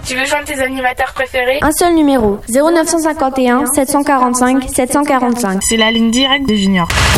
Tu veux joindre tes animateurs préférés? Un seul numéro, 0951 745 745. C'est la ligne directe de Junior.